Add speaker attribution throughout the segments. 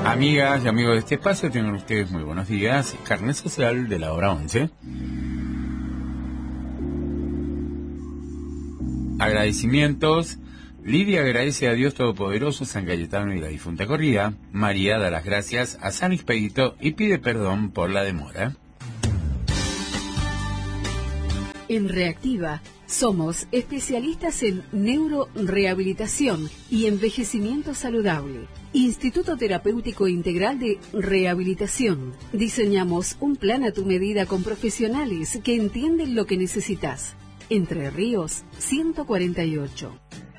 Speaker 1: Amigas y amigos de este espacio, tengan ustedes muy buenos días. Carnet social de la hora 11. Agradecimientos. Lidia agradece a Dios Todopoderoso, San Cayetano y la difunta Corrida. María da las gracias a San Expedito y pide perdón por la demora.
Speaker 2: En Reactiva somos especialistas en neurorehabilitación y envejecimiento saludable. Instituto Terapéutico Integral de Rehabilitación. Diseñamos un plan a tu medida con profesionales que entienden lo que necesitas. Entre Ríos, 148.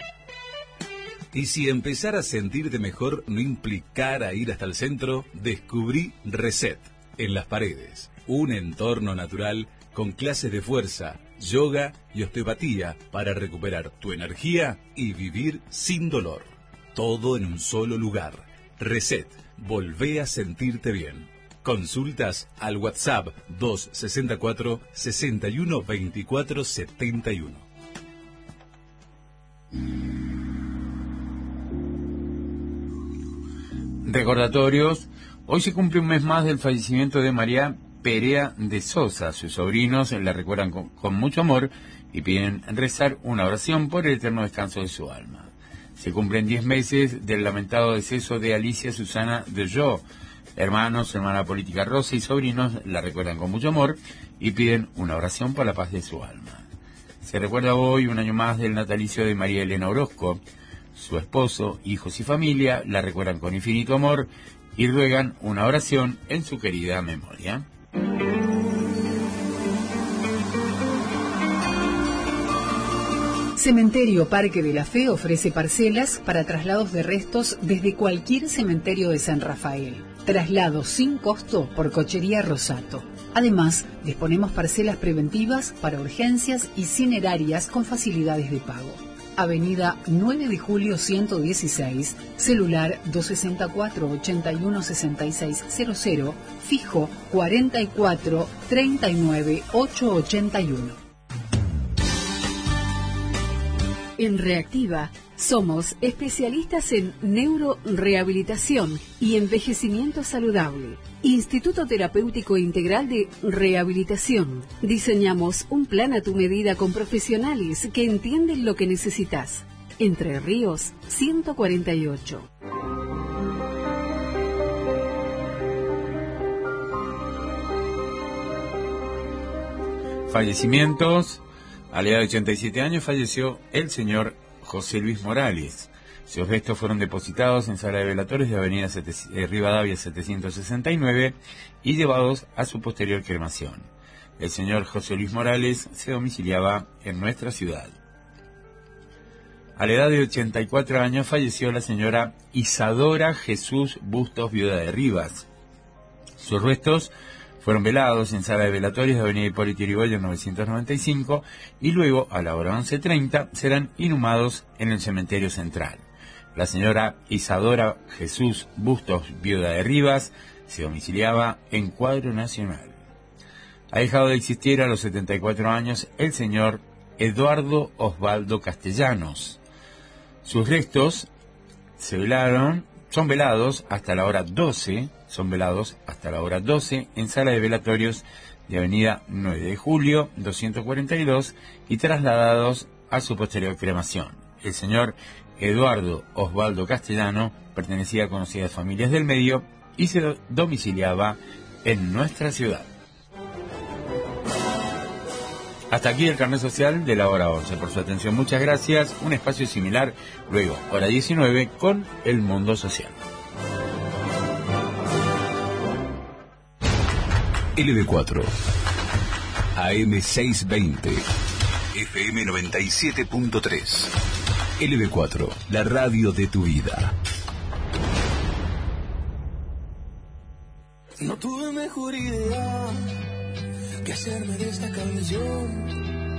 Speaker 3: Y si empezar a sentirte mejor no implicara ir hasta el centro, descubrí Reset en Las Paredes, un entorno natural con clases de fuerza, yoga y osteopatía para recuperar tu energía y vivir sin dolor. Todo en un solo lugar. Reset, volvé a sentirte bien. Consultas al WhatsApp 264 61 24 71.
Speaker 1: Recordatorios. Hoy se cumple un mes más del fallecimiento de María Perea de Sosa. Sus sobrinos la recuerdan con mucho amor y piden rezar una oración por el eterno descanso de su alma. Se cumplen 10 meses del lamentado deceso de Alicia Susana de Yo. Hermanos, hermana política Rosa y sobrinos la recuerdan con mucho amor y piden una oración por la paz de su alma. Se recuerda hoy un año más del natalicio de María Elena Orozco. Su esposo, hijos y familia la recuerdan con infinito amor y ruegan una oración en su querida memoria.
Speaker 2: Cementerio Parque de la Fe ofrece parcelas para traslados de restos desde cualquier cementerio de San Rafael. Traslados sin costo por Cochería Rosato. Además, disponemos parcelas preventivas para urgencias y cinerarias con facilidades de pago. Avenida 9 de Julio 116, celular 264-816600, fijo 44-39-881. En Reactiva somos especialistas en neurorehabilitación y envejecimiento saludable. Instituto Terapéutico Integral de Rehabilitación. Diseñamos un plan a tu medida con profesionales que entienden lo que necesitas. Entre Ríos, 148.
Speaker 1: Fallecimientos. A la edad de 87 años falleció el señor José Luis Morales. Sus restos fueron depositados en sala de velatorios de Avenida Rivadavia 769 y llevados a su posterior cremación. El señor José Luis Morales se domiciliaba en nuestra ciudad. A la edad de 84 años falleció la señora Isadora Jesús Bustos, viuda de Rivas. Sus restos fueron velados en sala de velatorios de Avenida Hipólito Yrigoyen 995 y luego, a la hora 11:30, serán inhumados en el cementerio central. La señora Isadora Jesús Bustos, viuda de Rivas, se domiciliaba en Cuadro Nacional. Ha dejado de existir a los 74 años el señor Eduardo Osvaldo Castellanos. Sus restos son velados hasta la hora 12 en sala de velatorios de Avenida 9 de Julio 242 y trasladados a su posterior cremación. El señor Eduardo Osvaldo Castellano pertenecía a conocidas familias del medio y se domiciliaba en nuestra ciudad. Hasta aquí el carnet social de la hora 11. Por su atención, muchas gracias. Un espacio similar luego, hora 19, con el mundo social.
Speaker 3: LB4, AM620, FM 97.3. LB4, la radio de tu vida.
Speaker 4: No tuve mejor idea que hacerme de esta canción.